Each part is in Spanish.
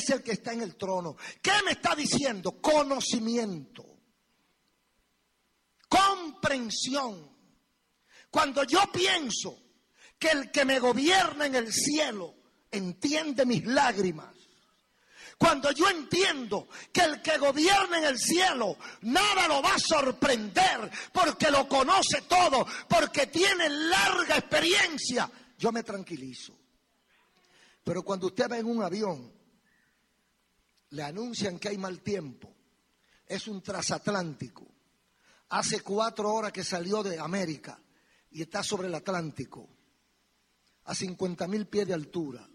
es el que está en el trono. ¿Qué me está diciendo? Conocimiento, comprensión. Cuando yo pienso que el que me gobierna en el cielo entiende mis lágrimas, cuando yo entiendo que el que gobierna en el cielo nada lo va a sorprender porque lo conoce todo, porque tiene larga experiencia, yo me tranquilizo. Pero cuando usted va en un avión, le anuncian que hay mal tiempo, es un transatlántico, hace 4 horas que salió de América y está sobre el Atlántico, a 50,000 pies de altura.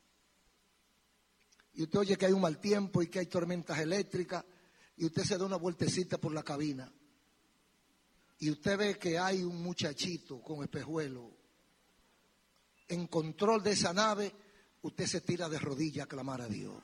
Y usted oye que hay un mal tiempo y que hay tormentas eléctricas y usted se da una vueltecita por la cabina y usted ve que hay un muchachito con espejuelo en control de esa nave, usted se tira de rodillas a clamar a Dios.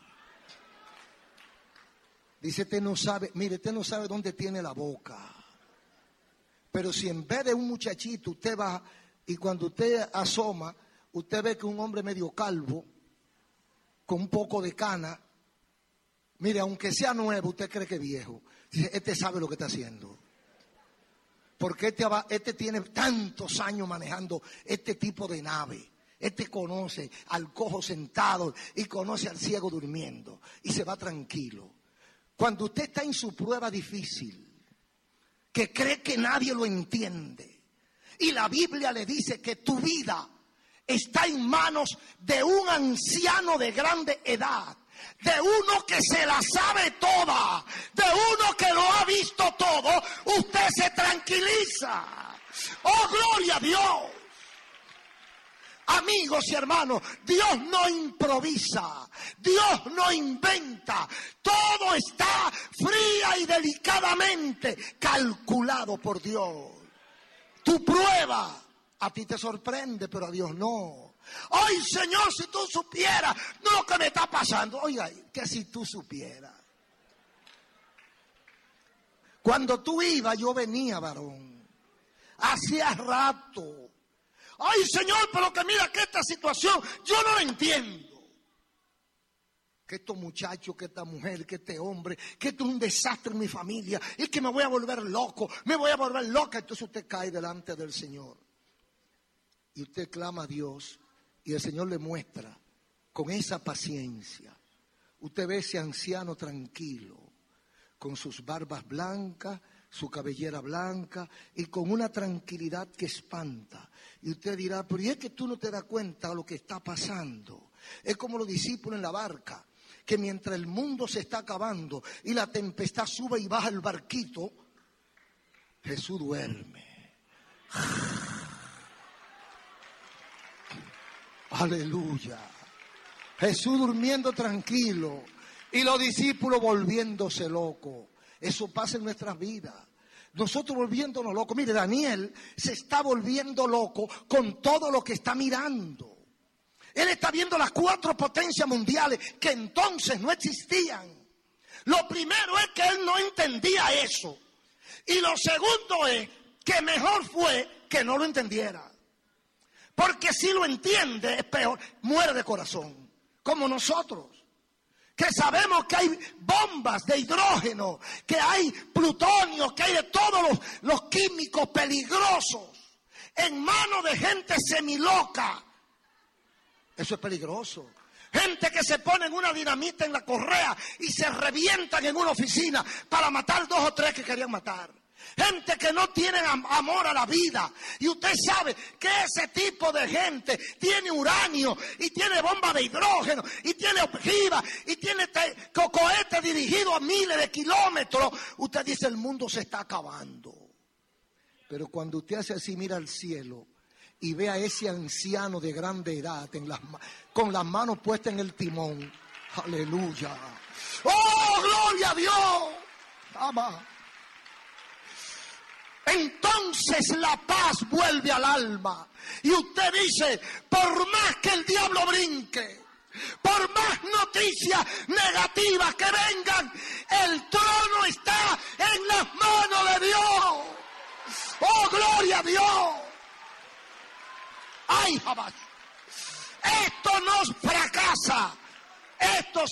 Dice, usted no sabe, mire, usted no sabe dónde tiene la boca. Pero si en vez de un muchachito usted va y cuando usted asoma, usted ve que un hombre medio calvo, con un poco de cana, mire, aunque sea nuevo, usted cree que es viejo. Dice, este sabe lo que está haciendo. Porque este tiene tantos años manejando este tipo de nave. Este conoce al cojo sentado y conoce al ciego durmiendo. Y se va tranquilo. Cuando usted está en su prueba difícil, que cree que nadie lo entiende, y la Biblia le dice que tu vida está en manos de un anciano de grande edad, de uno que se la sabe toda, de uno que lo ha visto todo, usted se tranquiliza. ¡Oh, gloria a Dios! Amigos y hermanos, Dios no improvisa, Dios no inventa, todo está fría y delicadamente calculado por Dios. Tu prueba a ti te sorprende, pero a Dios no. Ay, Señor, si tú supieras lo que me está pasando. Oiga, que si tú supieras. Cuando tú ibas, yo venía, varón. Hacía rato. Ay, Señor, pero que mira que esta situación, yo no la entiendo. Que estos muchachos, que esta mujer, que este hombre, que esto es un desastre en mi familia. Y que me voy a volver loco, me voy a volver loca. Entonces usted cae delante del Señor. Y usted clama a Dios y el Señor le muestra con esa paciencia. Usted ve ese anciano tranquilo, con sus barbas blancas, su cabellera blanca y con una tranquilidad que espanta. Y usted dirá, pero ¿y es que tú no te das cuenta de lo que está pasando? Es como los discípulos en la barca, que mientras el mundo se está acabando y la tempestad sube y baja el barquito, Jesús duerme. Aleluya. Jesús durmiendo tranquilo y los discípulos volviéndose locos. Eso pasa en nuestras vidas. Nosotros volviéndonos locos. Mire, Daniel se está volviendo loco con todo lo que está mirando. Él está viendo las 4 potencias mundiales que entonces no existían. Lo primero es que él no entendía eso. Y lo segundo es que mejor fue que no lo entendiera. Porque si lo entiende es peor, muere de corazón, como nosotros, que sabemos que hay bombas de hidrógeno, que hay plutonio, que hay de todos los químicos peligrosos en manos de gente semiloca. Eso es peligroso. Gente que se pone en una dinamita en la correa y se revientan en una oficina para matar 2 o 3 que querían matar. Gente que no tiene amor a la vida. Y usted sabe que ese tipo de gente tiene uranio y tiene bomba de hidrógeno y tiene ojiva y tiene cohetes dirigidos a miles de kilómetros. Usted dice, el mundo se está acabando. Pero cuando usted hace así, mira al cielo y ve a ese anciano de grande edad con las manos puestas en el timón. Aleluya. ¡Oh, gloria a Dios! Ama. Entonces la paz vuelve al alma. Y usted dice, por más que el diablo brinque, por más noticias negativas que vengan, el trono está en las manos de Dios. ¡Oh, gloria a Dios! ¡Ay, jamás! Esto no fracasa. Esto